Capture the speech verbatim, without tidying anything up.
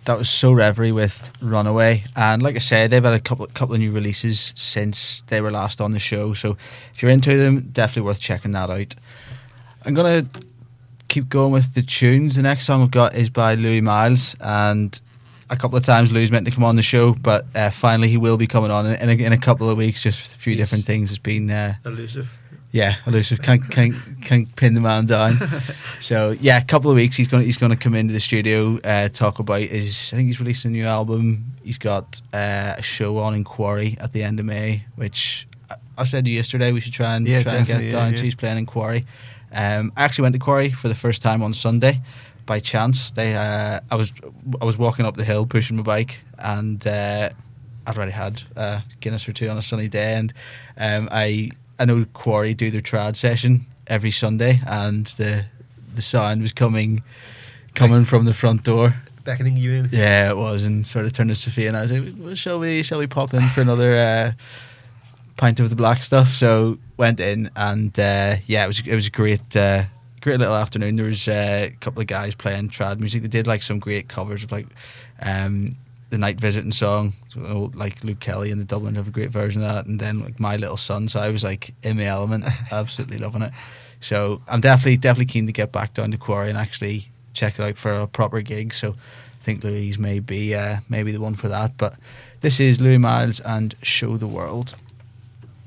that was So Reverie with Runaway, and like I said, they've had a couple couple of new releases since they were last on the show, so if you're into them, definitely worth checking that out. I'm gonna keep going with the tunes. The next song we've got is by Louis Miles, and a couple of times Louis meant to come on the show, but uh, finally he will be coming on in a, in a couple of weeks. Just a few Yes. different things has been uh, Elusive. yeah, elusive. Can't can't can't pin the man down. So yeah, a couple of weeks he's gonna he's gonna come into the studio, uh, talk about his. I think he's releasing a new album. He's got uh, a show on in Quarry at the end of May, which I, I said to you yesterday we should try and Yeah, try and get definitely, yeah, down yeah. to. He's playing in Quarry. Um, I actually went to Quarry for the first time on Sunday by chance. They uh, I was I was walking up the hill pushing my bike, and uh, I'd already had uh, Guinness or two on a sunny day, and um, I. I know Quarry do their trad session every Sunday, and the the sound was coming coming from the front door. Beckoning you in. Yeah, it was, and sort of turned to Sophia, and I was like, well, "Shall we? Shall we pop in for another uh, pint of the black stuff?" So went in, and uh, yeah, it was it was a great uh, great little afternoon. There was uh, a couple of guys playing trad music. They did like some great covers of like um, the Night Visiting song, so, like Luke Kelly and the Dublin have a great version of that, and then like My Little Son. So I was like in the element, absolutely loving it. So I'm definitely definitely keen to get back down to Quarry and actually check it out for a proper gig. So I think Louise may be uh, maybe the one for that. But this is Louis Miles and Show the World.